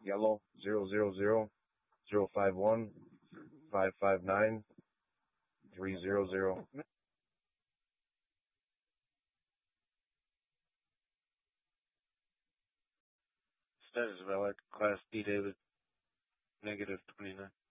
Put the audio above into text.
yellow 000-051-559-300. Status valid. Class D, David. -29.